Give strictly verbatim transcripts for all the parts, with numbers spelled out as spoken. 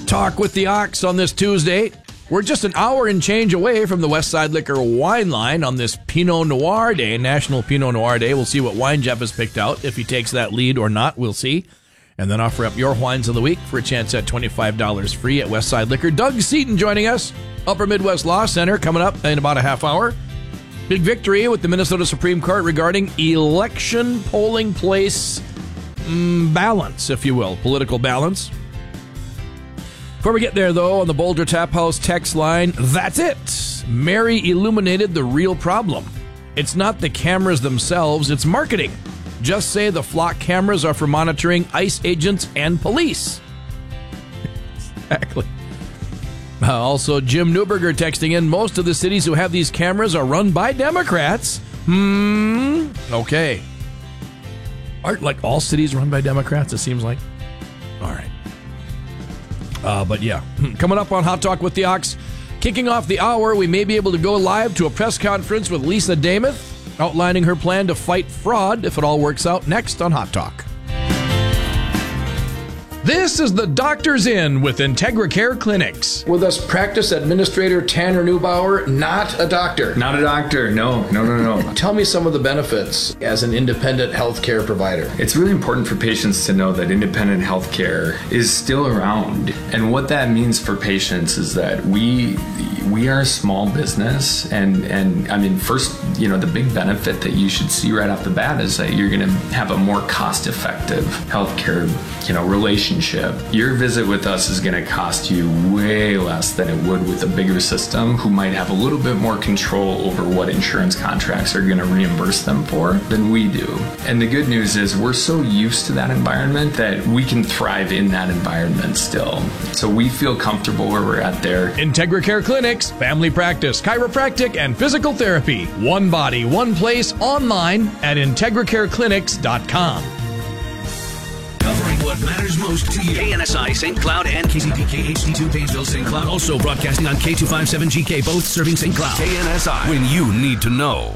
Talk with the Ox on this Tuesday. We're just an hour and change away from the Westside Liquor wine line on this Pinot Noir Day, National Pinot Noir Day. We'll see what wine Jeff has picked out. If he takes that lead or not, we'll see. And then offer up your wines of the week for a chance at twenty-five dollars free at Westside Liquor. Doug Seaton joining us. Upper Midwest Law Center coming up in about a half hour. Big victory with the Minnesota Supreme Court regarding election polling place mm, balance, if you will, political balance. Before we get there, though, on the Boulder Tap House text line, that's it. Mary illuminated the real problem. It's not the cameras themselves, it's marketing. Just say the flock cameras are for monitoring ICE agents and police. Exactly. Uh, also, Jim Newberger texting in, most of the cities who have these cameras are run by Democrats. Hmm. Okay. Aren't like all cities run by Democrats, it seems like? All right. Uh, but yeah, coming up on Hot Talk with the Ox, kicking off the hour, we may be able to go live to a press conference with Lisa Damath, outlining her plan to fight fraud if it all works out, next on Hot Talk. This is the Doctor's Inn with IntegraCare Clinics. With us, Practice Administrator Tanner Neubauer, not a doctor. Not a doctor, no, no, no, no. Tell me some of the benefits as an independent healthcare provider. It's really important for patients to know that independent healthcare is still around. And what that means for patients is that we we are a small business. And, and I mean, first, you know, the big benefit that you should see right off the bat is that you're going to have a more cost-effective healthcare, you know, relationship. Your visit with us is going to cost you way less than it would with a bigger system who might have a little bit more control over what insurance contracts are going to reimburse them for than we do. And the good news is we're so used to that environment that we can thrive in that environment still. So we feel comfortable where we're at there. IntegraCare Clinics, family practice, chiropractic, and physical therapy. One body, one place, online at integracare clinics dot com. Covering what matters most to you. K N S I, Saint Cloud, and K C P K H D two, Painesville, Saint Cloud. Also broadcasting on K two fifty-seven G K, both serving Saint Cloud. K N S I, when you need to know.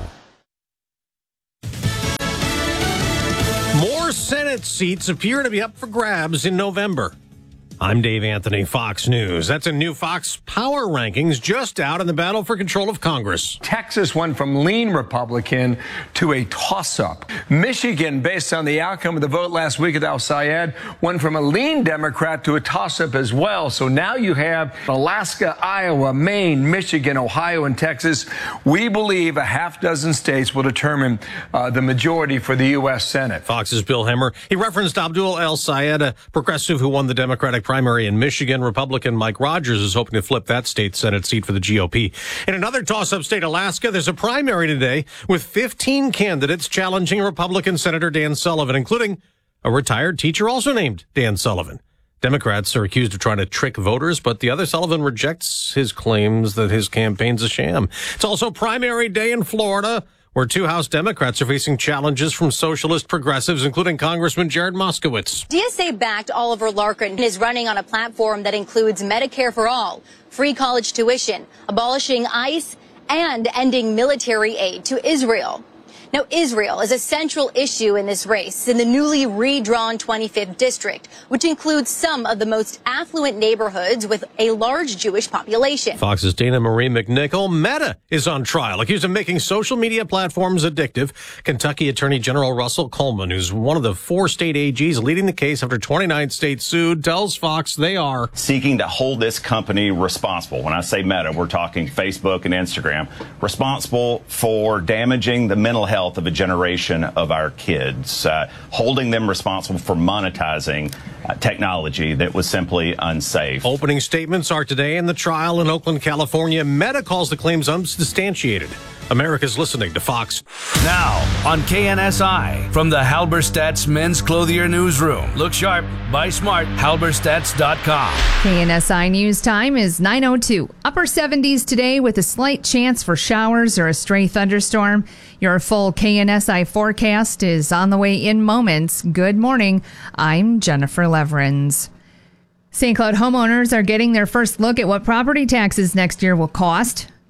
More Senate seats appear to be up for grabs in November. I'm Dave Anthony, Fox News. That's a new Fox Power Rankings just out in the battle for control of Congress. Texas went from lean Republican to a toss-up. Michigan, based on the outcome of the vote last week at Al Sayed, went from a lean Democrat to a toss-up as well. So now you have Alaska, Iowa, Maine, Michigan, Ohio, and Texas. We believe a half dozen states will determine uh, the majority for the U S Senate. Fox's Bill Hemmer. He referenced Abdul El Sayed, a progressive who won the Democratic primary in Michigan. Republican Mike Rogers is hoping to flip that state Senate seat for the G O P. In another toss-up state, Alaska, there's a primary today with fifteen candidates challenging Republican Senator Dan Sullivan, including a retired teacher also named Dan Sullivan. Democrats are accused of trying to trick voters, but the other Sullivan rejects his claims that his campaign's a sham. It's also primary day in Florida, where two House Democrats are facing challenges from socialist progressives, including Congressman Jared Moskowitz. D S A-backed Oliver Larkin is running on a platform that includes Medicare for all, free college tuition, abolishing ICE, and ending military aid to Israel. Now, Israel is a central issue in this race in the newly redrawn twenty-fifth district, which includes some of the most affluent neighborhoods with a large Jewish population. Fox's Dana Marie McNichol. Meta is on trial, accused of making social media platforms addictive. Kentucky Attorney General Russell Coleman, who's one of the four state A Gs leading the case after twenty-nine states sued, tells Fox they are seeking to hold this company responsible. When I say Meta, we're talking Facebook and Instagram, responsible for damaging the mental health of a generation of our kids, uh, holding them responsible for monetizing uh, technology that was simply unsafe. Opening statements are today in the trial in Oakland, California. Meta calls the claims unsubstantiated. America's listening to Fox. Now on K N S I from the Halberstadt's Men's Clothier Newsroom. Look sharp, buy smart, halberstadts dot com. K N S I News Time is nine oh two. Upper seventies today with a slight chance for showers or a stray thunderstorm. Your full K N S I forecast is on the way in moments. Good morning. I'm Jennifer Leverins. Saint Cloud homeowners are getting their first look at what property taxes next year will cost.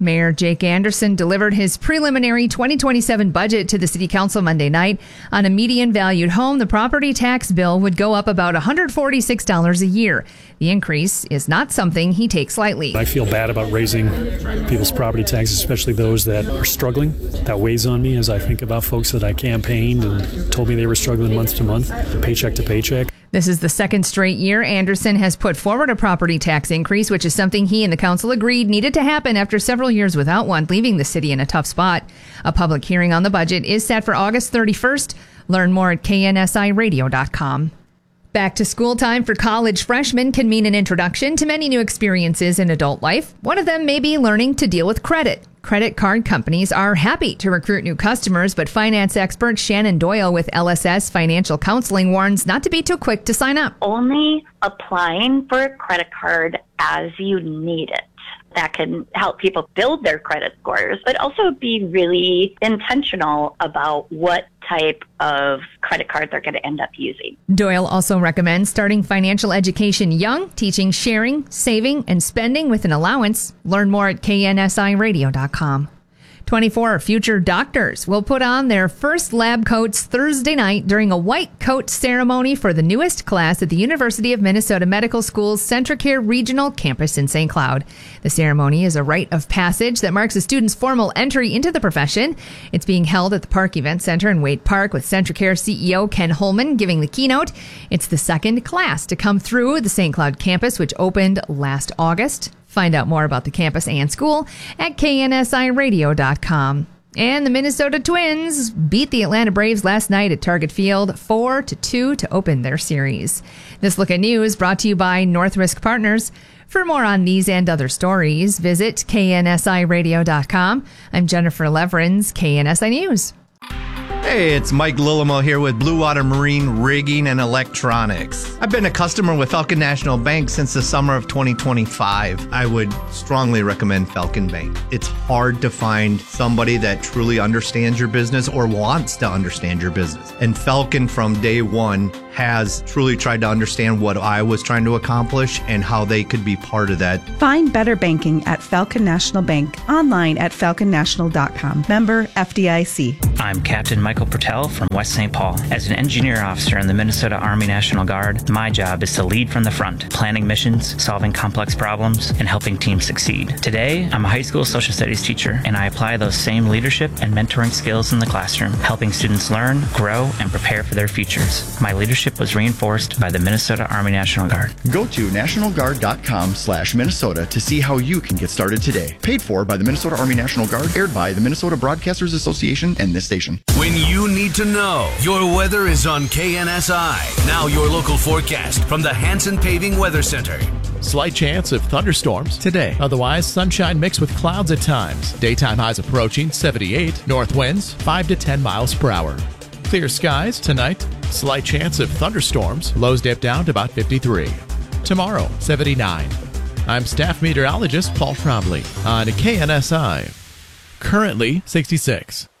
Mayor Jake Anderson delivered his preliminary twenty twenty-seven budget to the City Council Monday night. On a median valued home, the property tax bill would go up about one hundred forty-six dollars a year. The increase is not something he takes lightly. I feel bad about raising people's property taxes, especially those that are struggling. That weighs on me as I think about folks that I campaigned and told me they were struggling month to month, paycheck to paycheck. This is the second straight year Anderson has put forward a property tax increase, which is something he and the council agreed needed to happen after several years without one, leaving the city in a tough spot. A public hearing on the budget is set for August thirty-first. Learn more at K N S I radio dot com. Back to school time for college freshmen can mean an introduction to many new experiences in adult life. One of them may be learning to deal with credit. Credit card companies are happy to recruit new customers, but finance expert Shannon Doyle with L S S Financial Counseling warns not to be too quick to sign up. Only applying for a credit card as you need it. That can help people build their credit scores, but also be really intentional about what type of credit card they're going to end up using. Doyle also recommends starting financial education young, teaching sharing, saving, and spending with an allowance. Learn more at K N S I radio dot com. twenty-four future doctors will put on their first lab coats Thursday night during a white coat ceremony for the newest class at the University of Minnesota Medical School's Centricare Regional Campus in Saint Cloud. The ceremony is a rite of passage that marks a student's formal entry into the profession. It's being held at the Park Event Center in Wade Park with Centricare C E O Ken Holman giving the keynote. It's the second class to come through the Saint Cloud campus, which opened last August. Find out more about the campus and school at K N S I radio dot com. And the Minnesota Twins beat the Atlanta Braves last night at Target Field four to two to open their series. This Look at News brought to you by North Risk Partners. For more on these and other stories, visit K N S I radio dot com. I'm Jennifer Leverins, K N S I News. Hey, it's Mike Lillimo here with Blue Water Marine Rigging and Electronics. I've been a customer with Falcon National Bank since the summer of twenty twenty-five. I would strongly recommend Falcon Bank. It's hard to find somebody that truly understands your business or wants to understand your business. And Falcon from day one has truly tried to understand what I was trying to accomplish and how they could be part of that. Find better banking at Falcon National Bank, online at falcon national dot com. Member F D I C. I'm Captain Michael Pertel from West Saint Paul. As an engineer officer in the Minnesota Army National Guard, my job is to lead from the front, planning missions, solving complex problems, and helping teams succeed. Today, I'm a high school social studies teacher, and I apply those same leadership and mentoring skills in the classroom, helping students learn, grow, and prepare for their futures. My leadership was reinforced by the Minnesota Army National Guard. Go to national guard dot com slash Minnesota to see how you can get started today. Paid for by the Minnesota Army National Guard, aired by the Minnesota Broadcasters Association and this station. When you need to know, your weather is on K N S I. Now your local forecast from the Hanson Paving Weather Center. Slight chance of thunderstorms today. Otherwise, sunshine mixed with clouds at times. Daytime highs approaching seventy-eight. North winds five to ten miles per hour. Clear skies tonight. Slight chance of thunderstorms. Lows dip down to about fifty-three. Tomorrow, seventy-nine. I'm staff meteorologist Paul Trombley on K N S I. Currently, sixty-six.